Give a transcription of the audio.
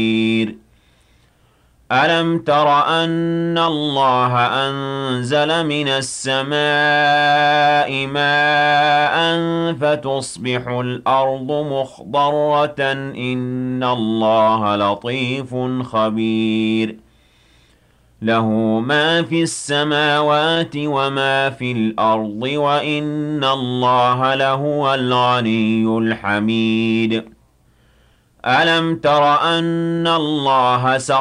أَلَمْ تَرَ أَنَّ اللَّهَ أَنزَلَ مِنَ السَّمَاءِ مَاءً فَتُصْبِحُ الْأَرْضُ مُخْضَرَّةً ۗ إِنَّ اللَّهَ لَطِيفٌ خَبِيرٌ لَهُ مَا فِي السَّمَاوَاتِ وَمَا فِي الْأَرْضِ ۗ وَإِنَّ اللَّهَ لَهُوَ الْغَنِيُّ الْحَمِيدُ أَلَمْ تَرَ أَنَّ اللَّهَ